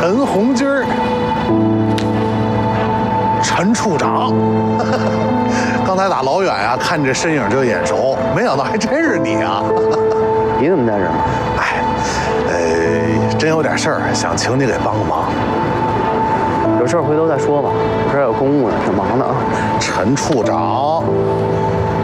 陈红军儿，陈处长。刚才打老远呀，看你这身影就眼熟，没想到还真是你啊！ 你怎么在这儿？ 哎，真有点事儿，想请你给帮个忙。 有事儿回头再说吧，我这儿有公务呢，挺忙的啊。 陈处长，